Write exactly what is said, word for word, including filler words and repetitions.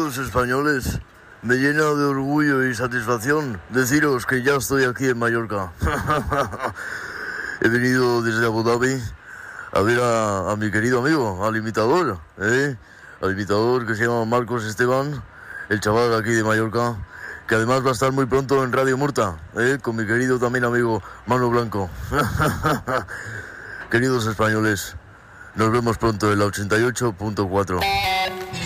Queridos españoles, me llena de orgullo y satisfacción deciros que ya estoy aquí en Mallorca. He venido desde Abu Dhabi a ver a, a mi querido amigo, al imitador, ¿eh? al imitador que se llama Marcos Esteban, el chaval de aquí de Mallorca, que además va a estar muy pronto en Radio Murta, ¿eh? con mi querido también amigo Manu Blanco. Queridos españoles, nos vemos pronto en la ochenta y ocho punto cuatro.